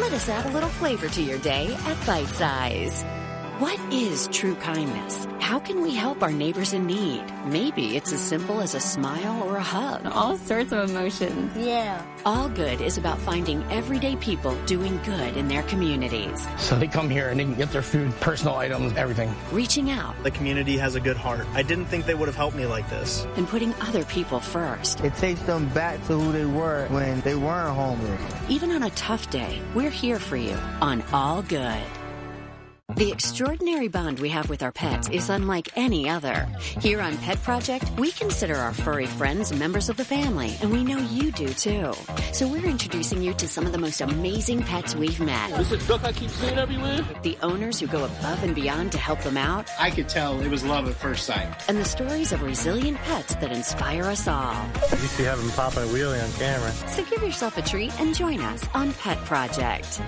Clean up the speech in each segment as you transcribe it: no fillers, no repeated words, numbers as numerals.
Let us add a little flavor to your day at Bite Size. What is true kindness? How can we help our neighbors in need? Maybe it's as simple as a smile or a hug. All sorts of emotions. Yeah. All Good is about finding everyday people doing good in their communities. So they come here and they can get their food, personal items, everything. Reaching out. The community has a good heart. I didn't think they would have helped me like this. And putting other people first. It takes them back to who they were when they weren't homeless. Even on a tough day, we're here for you on All Good. The extraordinary bond we have with our pets is unlike any other. Here on Pet Project, we consider our furry friends members of the family, and we know you do too. So we're introducing you to some of the most amazing pets we've met. This is a duck I keep seeing everywhere. The owners who go above and beyond to help them out. I could tell it was love at first sight. And the stories of resilient pets that inspire us all. You see having Papa and Wheelie on camera. So give yourself a treat and join us on Pet Project.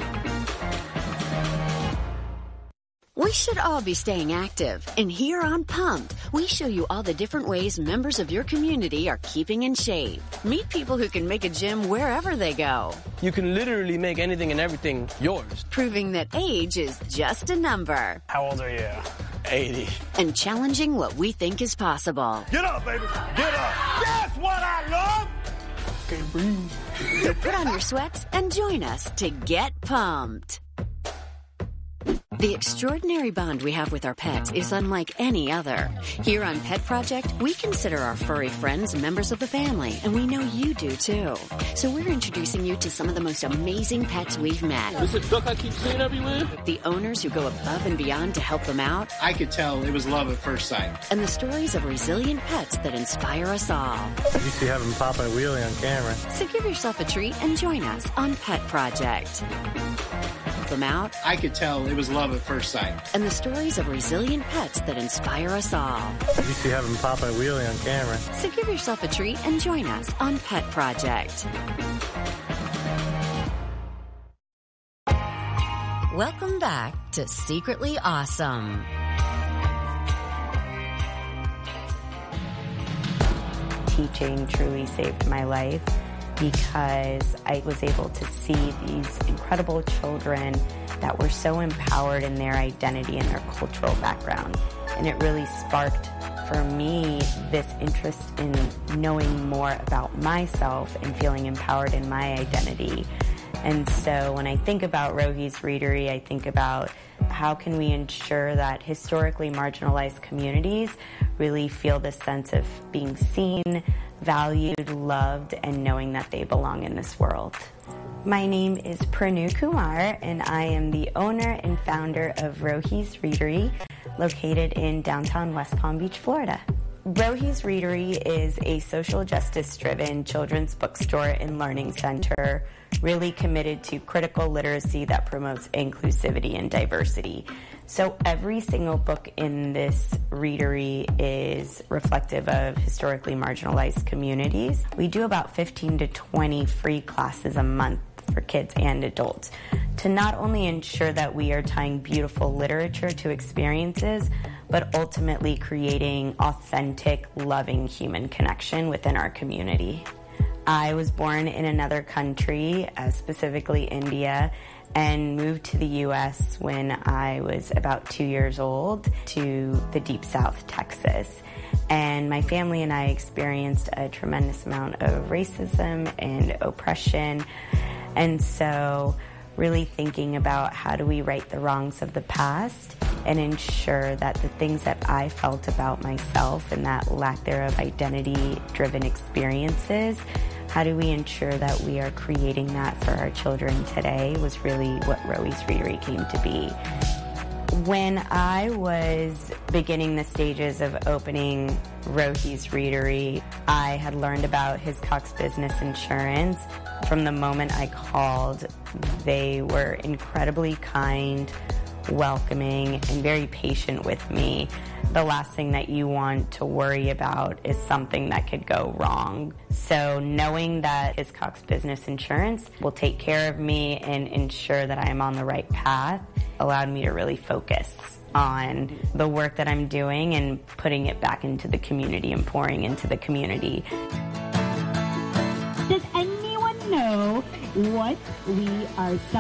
We should all be staying active, and here on Pumped, we show you all the different ways members of your community are keeping in shape. Meet people who can make a gym wherever they go. You can literally make anything and everything yours. Proving that age is just a number. How old are you? 80. And challenging what we think is possible. Get up, baby. Get up. That's what I love. Can't breathe. So put on your sweats and join us to get pumped. The extraordinary bond we have with our pets is unlike any other. Here on Pet Project, we consider our furry friends members of the family, and we know you do too. So we're introducing you to some of the most amazing pets we've met. This is a duck I keep seeing everywhere. The owners who go above and beyond to help them out. I could tell it was love at first sight. And the stories of resilient pets that inspire us all. You see having Papa and Wheelie on camera. So give yourself a treat and join us on Pet Project. Them out. I could tell it was love at first sight. And the stories of resilient pets that inspire us all. You see having Papa and Wheelie on camera. So give yourself a treat and join us on Pet Project. Welcome back to Secretly Awesome. Teaching truly saved my life, because I was able to see these incredible children that were so empowered in their identity and their cultural background. And it really sparked for me this interest in knowing more about myself and feeling empowered in my identity. And so when I think about Rohi's Readery, I think about how can we ensure that historically marginalized communities really feel this sense of being seen, valued, loved, and knowing that they belong in this world. My name is Pranu Kumar, and I am the owner and founder of Rohi's Readery, located in downtown West Palm Beach, Florida. Rohi's Readery is a social justice-driven children's bookstore and learning center, really committed to critical literacy that promotes inclusivity and diversity. So every single book in this readery is reflective of historically marginalized communities. We do about 15 to 20 free classes a month for kids and adults to not only ensure that we are tying beautiful literature to experiences, but ultimately creating authentic, loving human connection within our community. I was born in another country, specifically India, and moved to the U.S. when I was about 2 years old to the Deep South, Texas. And my family and I experienced a tremendous amount of racism and oppression. And so really thinking about how do we right the wrongs of the past and ensure that the things that I felt about myself and that lack thereof identity-driven experiences, how do we ensure that we are creating that for our children today was really what Rohi's Readery came to be. When I was beginning the stages of opening Rohi's Readery, I had learned about Hiscox Business Insurance. From the moment I called, they were incredibly kind, welcoming, and very patient with me. The last thing that you want to worry about is something that could go wrong. So knowing that Hiscox Business Insurance will take care of me and ensure that I am on the right path allowed me to really focus on the work that I'm doing and putting it back into the community and pouring into the community. Does anyone know what we are selling?